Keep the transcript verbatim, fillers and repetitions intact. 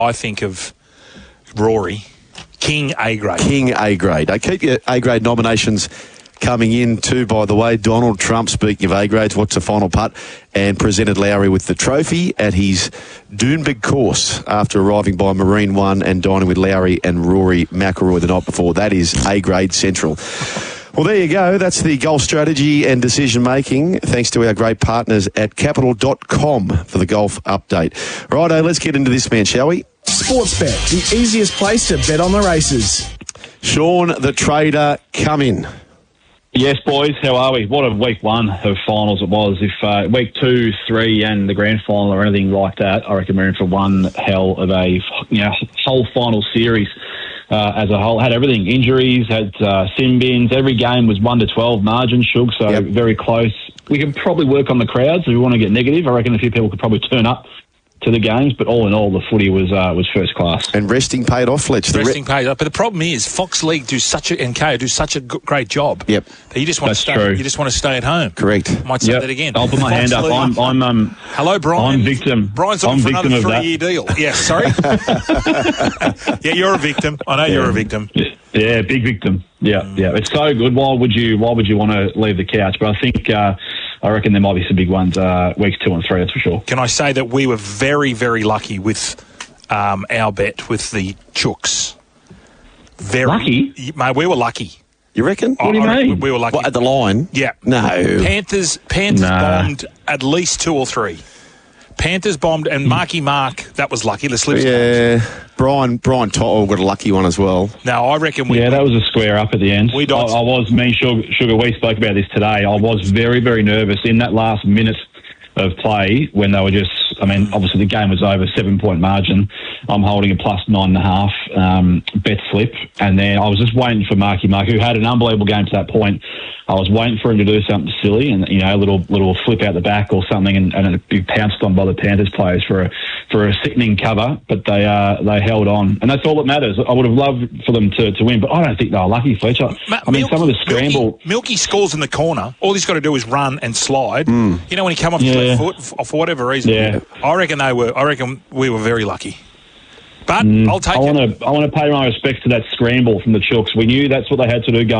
I think of Rory, King A grade. King A grade. They keep your A grade nominations coming in too, by the way. Donald Trump, speaking of A grades, what's the final putt? And presented Lowry with the trophy at his Doonbeg course after arriving by Marine One and dining with Lowry and Rory McIlroy the night before. That is A grade central. Well, there you go. That's the golf strategy and decision making. Thanks to our great partners at capital dot com for the golf update. Righto, let's get into this, man, shall we? Sportsbet, the easiest place to bet on the races. Sean, the trader, come in. Yes, boys, how are we? What a week one of finals it was. If uh, week two, three and the grand final or anything like that, I reckon we're in for one hell of a you know whole final series uh, as a whole. Had everything, injuries, had uh, sin bins. Every game was one to twelve margin, Shug, so yep. very close. We can probably work on the crowds if we want to get negative. I reckon a few people could probably turn up to the games, but all in all, the footy was uh, was first class. And resting paid off, Fletch. The resting re- paid off, but the problem is Fox League do such a and K O do such a g- great job. Yep, that you just want That's to stay. True. You just want to stay at home. Correct. I might say yep. that again. I'll put my Fox hand up. League. I'm, I'm um. Hello, Brian. I'm victim. Brian's on I'm for victim another of three-year that. deal. Yes, sorry. Yeah, you're a victim. I know yeah. you're a victim. Yeah, big victim. Yeah, mm. yeah. It's so good. Why would you? Why would you want to leave the couch? But I think. Uh, I reckon there might be some big ones uh, weeks two and three, that's for sure. Can I say that we were very, very lucky with um, our bet with the Chooks. Very lucky? Mate, we were lucky. You reckon? What do you I mean? We were lucky. What, at the line? Yeah. No. Panthers Panthers nah. bombed at least two or three. Panthers bombed, and Marky Mark, that was lucky. The slips. Yeah. Games. Brian Brian Tottle got a lucky one as well. No, I reckon we... Yeah, that was a square up at the end. We I, I was, me and Sugar, Sugar, we spoke about this today. I was very, very nervous in that last minute of play when they were just... I mean, obviously the game was over, seven-point margin. I'm holding a plus nine and a half um, bet slip. And then I was just waiting for Marky Mark, who had an unbelievable game to that point. I was waiting for him to do something silly and, you know, a little little flip out the back or something, and, and it'd be pounced on by the Panthers players for a for a sickening cover, but they uh, they held on. And that's all that matters. I would have loved for them to, to win, but I don't think they were lucky, Fletcher. Ma- I mean, Milky, some of the scramble... Milky, Milky scores in the corner. All he's got to do is run and slide. Mm. You know, when he come off Yeah. his left foot, for whatever reason. Yeah. I reckon they were. I reckon we were very lucky. But Mm, I'll take I it. want to I want to pay my respects to that scramble from the Chooks. We knew that's what they had to do going